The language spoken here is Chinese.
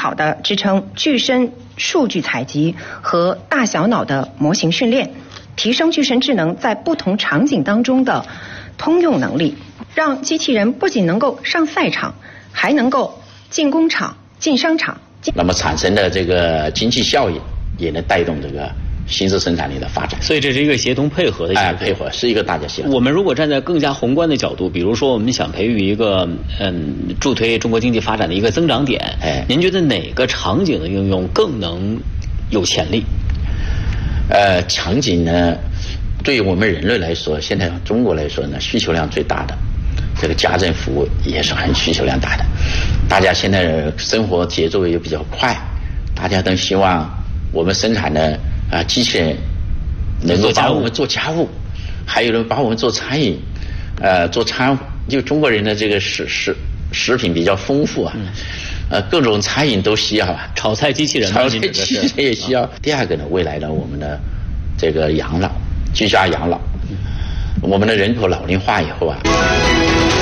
好地支撑具身数据采集和大小脑的模型训练，提升具身智能在不同场景当中的通用能力，让机器人不仅能够上赛场，还能够进工厂、进商场。 那么产生的这个经济效益也能带动这个新式生产力的发展。 所以这是一个协同配合的配合是一个大家协同。 我们如果站在更加宏观的角度，比如说我们想培育一个助推中国经济发展的一个增长点，您觉得哪个场景的应用更能有潜力？ 场景呢，对于我们人类来说，现在中国来说呢，需求量最大的这个家政服务也是很需求量大的。大家现在生活节奏也比较快，大家都希望我们生产的机器人能够帮我们做家务，还有人帮我们做餐饮，做餐，就中国人的这个食品比较丰富啊，各种餐饮都需要啊， 炒菜机器人， 炒菜机器人也需要。第二个呢，未来呢，我们的这个养老，居家养老，我们的人口老龄化以后啊。